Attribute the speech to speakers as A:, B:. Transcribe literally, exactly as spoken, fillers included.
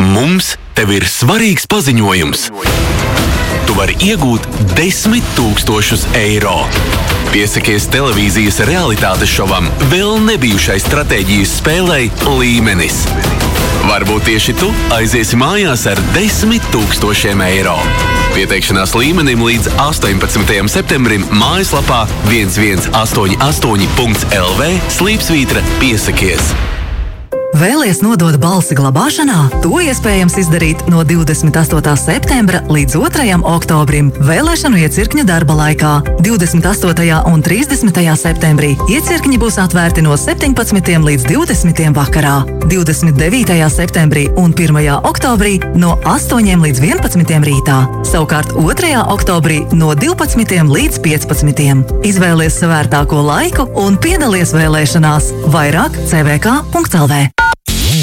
A: Mums tev ir svarīgs paziņojums. Tu vari iegūt desmit tūkstošus eiro. Piesakies televīzijas realitātes šovam vēl nebijušai stratēģijas spēlei Līmenis. Varbūt tieši tu aiziesi mājās ar desmit tūkstošiem eiro. Pieteikšanās Līmenim līdz astoņpadsmitajam septembrim mājaslapā viens viens astoņi astoņi punkts el vē slīpsvītra piesakies.
B: Vēlies nodot balsi glabāšanā? To iespējams izdarīt no divdesmit astotā septembra līdz otrajam oktobrim vēlēšanu iecirkņu darba laikā. divdesmit astotajā un trīsdesmitajā septembrī iecirkņi būs atvērti no septiņpadsmitiem līdz divdesmitiem vakarā. divdesmit devītajā septembrī un pirmajā oktobrī no astoņiem līdz vienpadsmitiem rītā. Savukārt otrajā oktobrī no divpadsmitiem līdz piecpadsmitiem. Izvēlies savērtāko laiku un piedalies vēlēšanās. Vairāk c v k punkts el vē.